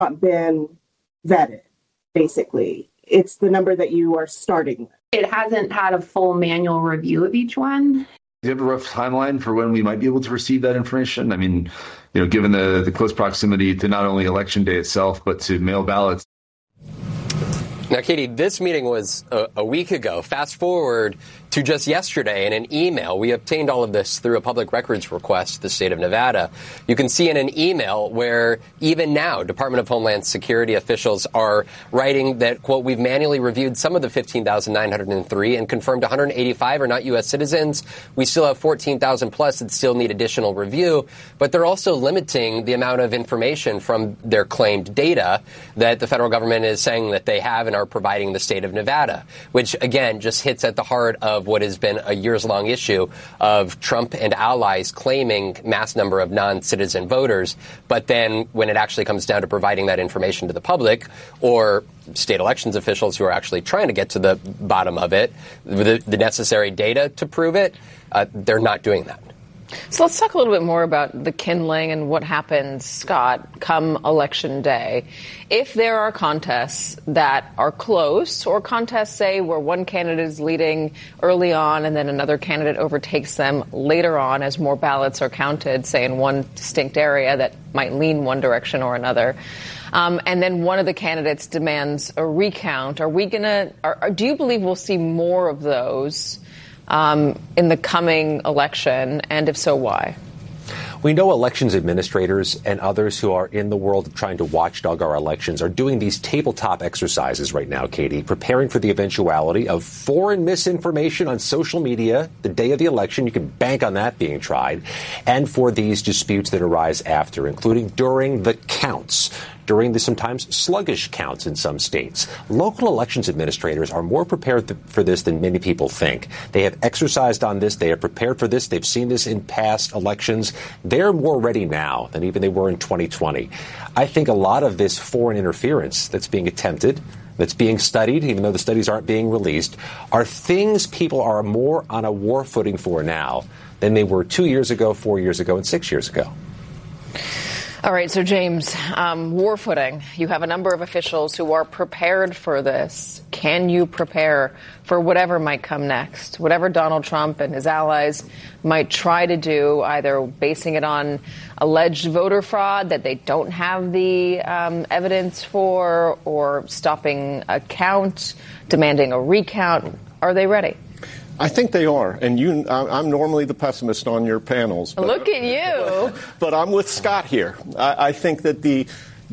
not been vetted, basically. It's the number that you are starting with. It hasn't had a full manual review of each one. Do you have a rough timeline for when we might be able to receive that information? I mean, given the close proximity to not only Election Day itself, but to mail ballots. Now, Katie, this meeting was a week ago. Fast forward to just yesterday in an email. We obtained all of this through a public records request to the state of Nevada. You can see in an email where even now Department of Homeland Security officials are writing that, quote, we've manually reviewed some of the 15,903 and confirmed 185 are not U.S. citizens. We still have 14,000 plus that still need additional review. But they're also limiting the amount of information from their claimed data that the federal government is saying that they have and are providing the state of Nevada, which, again, just hits at the heart of what has been a years-long issue of Trump and allies claiming mass number of non-citizen voters. But then when it actually comes down to providing that information to the public or state elections officials who are actually trying to get to the bottom of it, the necessary data to prove it, they're not doing that. So let's talk a little bit more about the kindling and what happens, Scott, come Election Day. If there are contests that are close, or contests, say, where one candidate is leading early on and then another candidate overtakes them later on as more ballots are counted, say, in one distinct area that might lean one direction or another, and then one of the candidates demands a recount, do you believe we'll see more of those in the coming election, and if so, why? We know elections administrators and others who are in the world of trying to watchdog our elections are doing these tabletop exercises right now, Katie, preparing for the eventuality of foreign misinformation on social media the day of the election. You can bank on that being tried. And for these disputes that arise after, including during the counts, during the sometimes sluggish counts in some states. Local elections administrators are more prepared for this than many people think. They have exercised on this. They are prepared for this. They've seen this in past elections. They're more ready now than even they were in 2020. I think a lot of this foreign interference that's being attempted, that's being studied, even though the studies aren't being released, are things people are more on a war footing for now than they were 2 years ago, 4 years ago, and 6 years ago. All right, so James, war footing. You have a number of officials who are prepared for this. Can you prepare for whatever might come next? Whatever Donald Trump and his allies might try to do, either basing it on alleged voter fraud that they don't have the evidence for, or stopping a count, demanding a recount. Are they ready? I think they are. And I'm normally the pessimist on your panels. Look at you. But I'm with Scott here. I think that the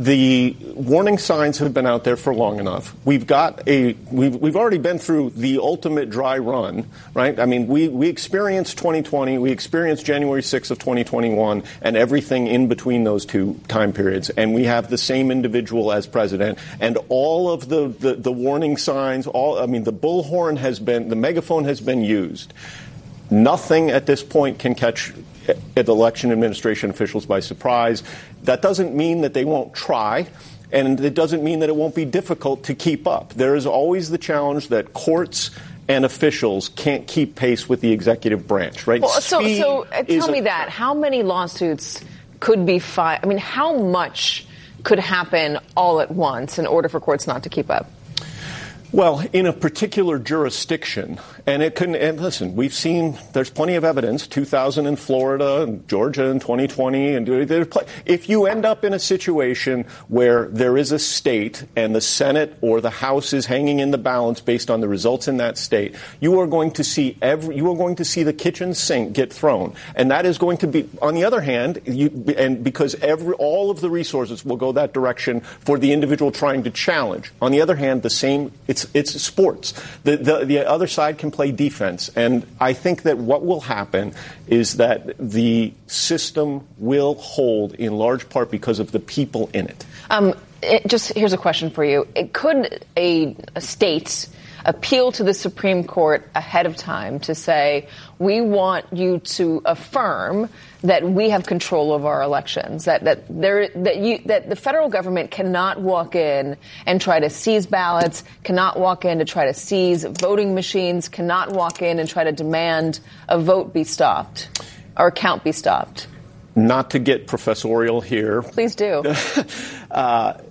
warning signs have been out there for long enough. We've already been through the ultimate dry run, right? I mean, we experienced 2020, we experienced January 6th of 2021, and everything in between those two time periods. And we have the same individual as president. And all of the warning signs, the bullhorn the megaphone has been used. Nothing at this point can catch election administration officials by surprise. That doesn't mean that they won't try, and it doesn't mean that it won't be difficult to keep up. There is always the challenge that courts and officials can't keep pace with the executive branch, right? Well, so tell me that. How many lawsuits could be filed? I mean, how much could happen all at once in order for courts not to keep up? Well, in a particular jurisdiction, and listen, we've seen there's plenty of evidence, 2000 in Florida and Georgia in 2020. And if you end up in a situation where there is a state and the Senate or the House is hanging in the balance based on the results in that state, you are going to see the kitchen sink get thrown. And that is going to be, on the other hand, because all of the resources will go that direction for the individual trying to challenge. On the other hand, it's sports. The other side can play defense. And I think that what will happen is that the system will hold in large part because of the people in it. Here's a question for you. Could a state appeal to the Supreme Court ahead of time to say, we want you to affirm that we have control of our elections, that the federal government cannot walk in and try to seize ballots, cannot walk in to try to seize voting machines, cannot walk in and try to demand a vote be stopped or a count be stopped? Not to get professorial here. Please do.